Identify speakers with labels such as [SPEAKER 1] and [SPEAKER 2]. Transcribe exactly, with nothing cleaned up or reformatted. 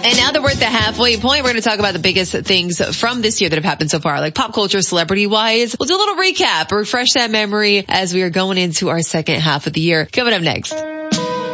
[SPEAKER 1] And now that we're at the halfway point, we're going to talk about the biggest things from this year that have happened so far, like pop culture, celebrity-wise. We'll do a little recap, refresh that memory as we are going into our second half of the year. Coming up next.